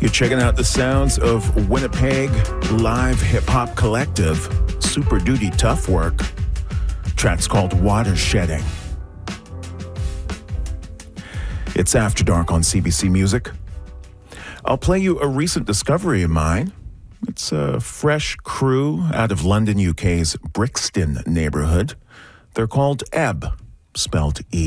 You're checking out the sounds of Winnipeg live hip-hop collective, Super Duty Tough Work. Track's called Water Shedding. It's After Dark on CBC Music. I'll play you a recent discovery of mine. It's a fresh crew out of London, UK's Brixton neighborhood. They're called Ebb, spelled E.